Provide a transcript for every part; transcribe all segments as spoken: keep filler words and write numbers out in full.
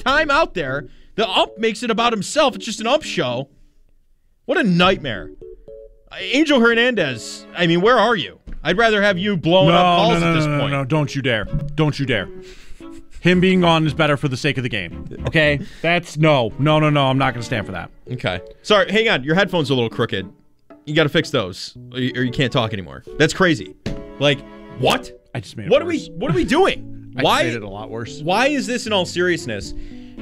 time out there. The ump makes it about himself. It's just an ump show. What a nightmare. Angel Hernandez, I mean, where are you? I'd rather have you blowing no, up calls no, no, at this no, no, point. No, no, don't you dare. Don't you dare. Him being gone is better for the sake of the game. Okay? That's no. No, no, no. I'm not going to stand for that. Okay. Sorry, hang on. Your headphones are a little crooked. You got to fix those or you, or you can't talk anymore. That's crazy. Like, what? I just made it what worse. are we what are we doing? I Why just made it a lot worse. Why is this in all seriousness?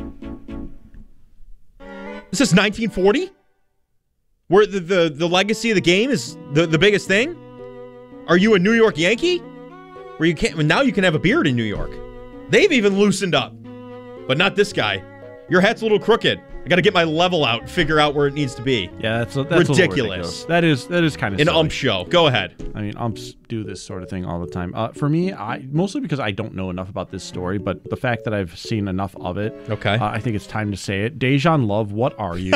This is nineteen forty? Where the, the, the legacy of the game is the, the biggest thing? Are you a New York Yankee? Where you can't now you can have a beard in New York. They've even loosened up. But not this guy. Your hat's a little crooked. I got to get my level out, figure out where it needs to be. Yeah, that's, that's ridiculous. ridiculous. That is that is kind of an silly. ump show. Go ahead. I mean, umps do this sort of thing all the time. Uh, for me, I mostly because I don't know enough about this story, but the fact that I've seen enough of it, okay, uh, I think it's time to say it. Dejan Love, what are you?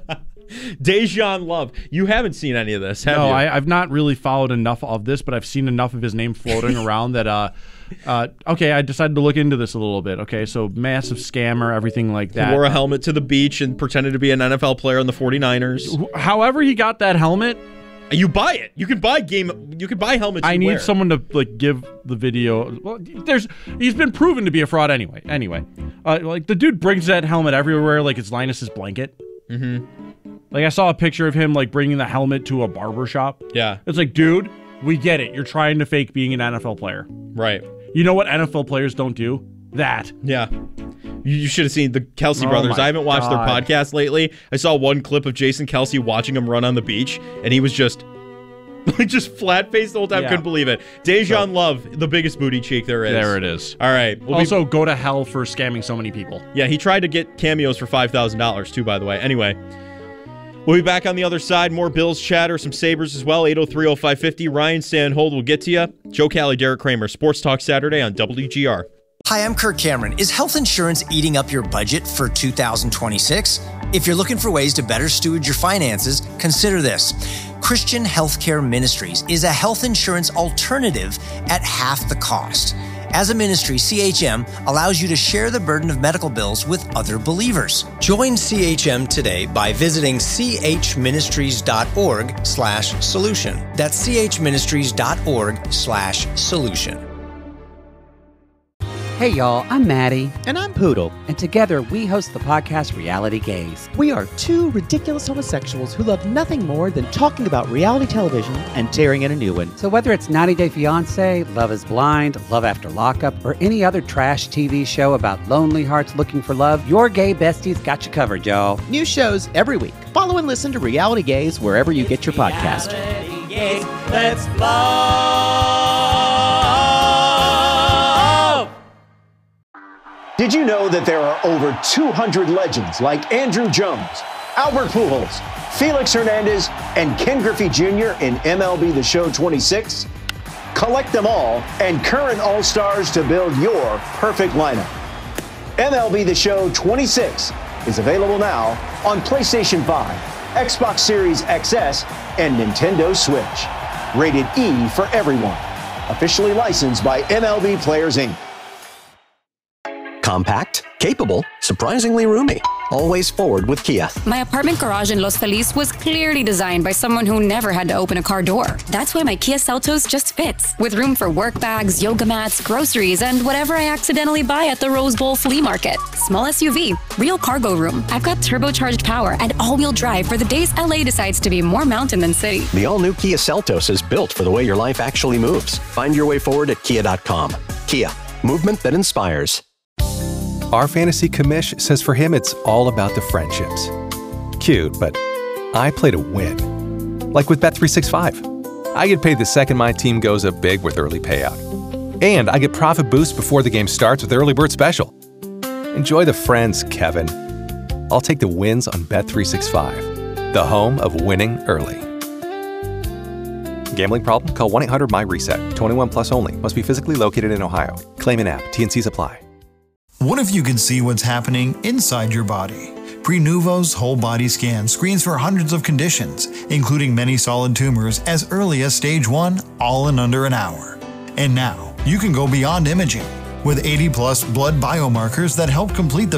Dejan Love. You haven't seen any of this, have no, you? No, I've not really followed enough of this, but I've seen enough of his name floating around that, uh, uh, okay, I decided to look into this a little bit. Okay, so massive scammer, everything like that. He wore a helmet to the beach and pretended to be an N F L player on the forty-niners. However he got that helmet. You buy it. You can buy game. You can buy helmets. I you need wear. someone to like give the video. Well, there's he's been proven to be a fraud anyway. Anyway, uh, like the dude brings that helmet everywhere, like it's Linus's blanket. Mm-hmm. Like I saw a picture of him like bringing the helmet to a barber shop. Yeah, it's like, dude, we get it. You're trying to fake being an N F L player, right? You know what N F L players don't do? That. Yeah. You should have seen the Kelsey oh brothers. I haven't watched God. their podcast lately. I saw one clip of Jason Kelsey watching him run on the beach, and he was just like just flat-faced the whole time. Yeah. Couldn't believe it. Dejan so, Love, the biggest booty cheek there is. There it is. All right. We'll also, be, go to hell for scamming so many people. Yeah, he tried to get cameos for five thousand dollars too, by the way. Anyway, we'll be back on the other side. More Bills chatter, some Sabres as well. eight oh three oh five fifty. Ryan Stanhold will get to you. Joe Cali, Derek Kramer. Sports Talk Saturday on W G R. Hi, I'm Kirk Cameron. Is health insurance eating up your budget for two thousand twenty-six? If you're looking for ways to better steward your finances, consider this. Christian Healthcare Ministries is a health insurance alternative at half the cost. As a ministry, C H M allows you to share the burden of medical bills with other believers. Join C H M today by visiting chministries.org slash solution. That's chministries.org slash solution. Hey y'all, I'm Maddie. And I'm Poodle. And together we host the podcast Reality Gaze. We are two ridiculous homosexuals who love nothing more than talking about reality television and tearing in a new one. So whether it's ninety day fiancé, Love is Blind, Love After Lockup, or any other trash T V show about lonely hearts looking for love, your gay besties got you covered, y'all. New shows every week. Follow and listen to Reality Gaze wherever you get your podcast. Reality Gaze, let's love. Did you know that there are over two hundred legends like Andrew Jones, Albert Pujols, Felix Hernandez, and Ken Griffey Junior in M L B The Show twenty-six? Collect them all and current All-Stars to build your perfect lineup. M L B The Show twenty-six is available now on PlayStation five, Xbox Series X S, and Nintendo Switch. Rated E for everyone. Officially licensed by M L B Players, Incorporated. Compact, capable, surprisingly roomy. Always forward with Kia. My apartment garage in Los Feliz was clearly designed by someone who never had to open a car door. That's why my Kia Seltos just fits, with room for work bags, yoga mats, groceries, and whatever I accidentally buy at the Rose Bowl flea market. Small S U V, real cargo room. I've got turbocharged power and all-wheel drive for the days L A decides to be more mountain than city. The all-new Kia Seltos is built for the way your life actually moves. Find your way forward at kia dot com. Kia, movement that inspires. Our fantasy commish says for him it's all about the friendships. Cute, but I play to win. Like with Bet three sixty-five. I get paid the second my team goes up big with early payout. And I get profit boost before the game starts with Early Bird Special. Enjoy the friends, Kevin. I'll take the wins on Bet three sixty-five, the home of winning early. Gambling problem? Call one eight hundred my reset. twenty-one plus only. Must be physically located in Ohio. Claim in app. T N Cs apply. What if you could see what's happening inside your body? Prenuvo's whole body scan screens for hundreds of conditions, including many solid tumors as early as stage one, all in under an hour. And now, you can go beyond imaging with eighty plus blood biomarkers that help complete the